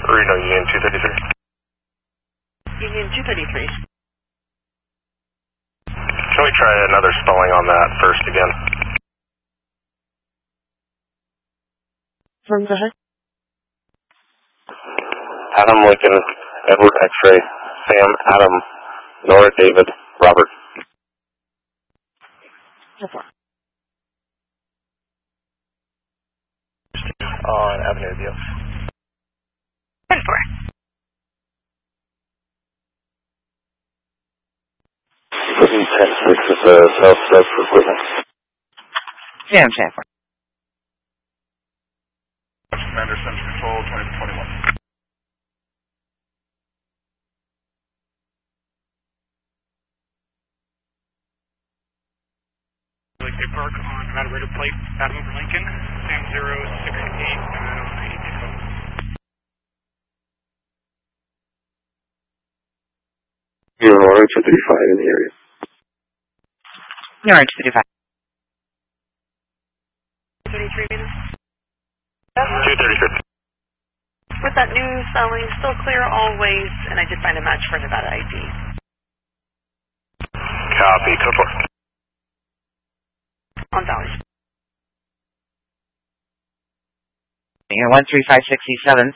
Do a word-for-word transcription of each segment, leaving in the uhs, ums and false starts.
Reno Union two thirty-three. Union two thirty-three. Can we try another spelling on that first again? From the head? Adam Lincoln, Edward X-ray, Sam, Adam, Nora, David, Robert. So far. On Avenue View. ten four. ten six is the south-south equipment. Sam, ten four. Commander Central Control, twenty to twenty-one. Lake State Park on Nevada Radar Plate, Adam over Lincoln, Sam zero six eight nine eight. You're on two thirty-five in the area. You're on two thirty-five. thirty-three meters. two thirty-three. With that new spelling, still clear always, and I did find a match for Nevada I D. Copy, code four. On Valley. You're one three five six seven.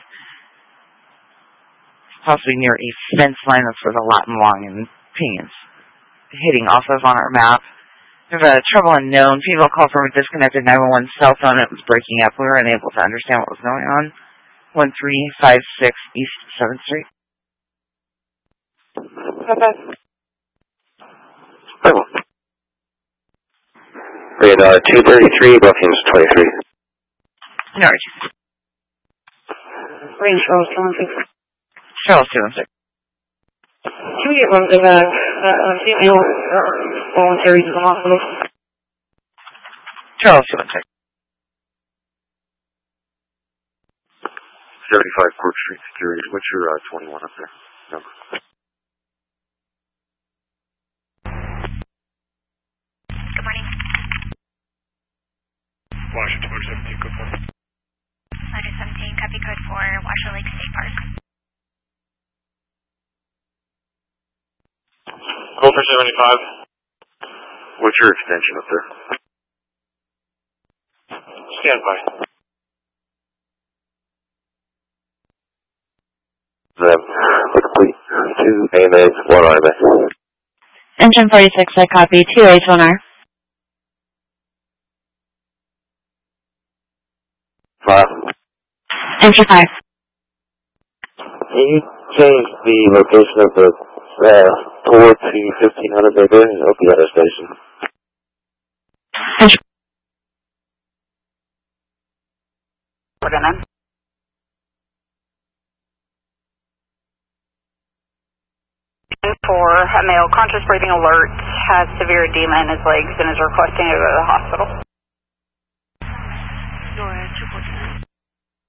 Possibly near a fence line that's where the lot and long and pings. Hitting also on our map. We have a trouble unknown. People called from a disconnected nine one one cell phone. It was breaking up. We were unable to understand what was going on. one three five six East seventh Street. Radar two thirty-three, Brookings twenty-three. No, Range Charles seven six. Charles seven six. Can we get one of the uh, uh, female uh, voluntaries in the hospital? Charles seven six. seventy-five Court Street Security. What's your uh, twenty-one up there? Number. Good morning. Washington two seventeen, code four. Ladder seventeen, copy code four, Washoe Lake State Park. Go for seventy-five. What's your extension up there? Stand by. Them. Complete. Two A M As, one I M A. Engine forty-six, I copy. Two A sonar. Five. Engine five. Can you change the location of the uh, tour to fifteen hundred maybe? It'll be at our station. Engine. We're gonna. For a male, conscious breathing alert, has severe edema in his legs and is requesting to go to the hospital. North